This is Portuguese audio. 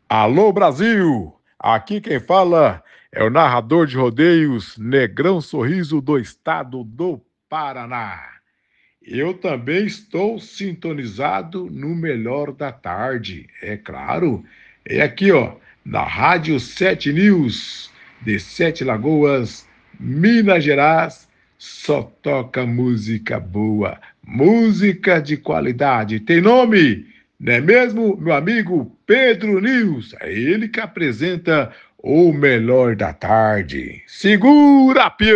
Alô Brasil! Aqui quem fala é o narrador de rodeios Negrão Sorriso do estado do Paraná. Eu também estou sintonizado no Melhor da Tarde, é claro. É aqui, ó, na Rádio 7 News, de Sete Lagoas, Minas Gerais. Só toca música boa, música de qualidade. Tem nome, não é mesmo, meu amigo Pedro News? É ele que apresenta o Melhor da Tarde. Segura, Pedro!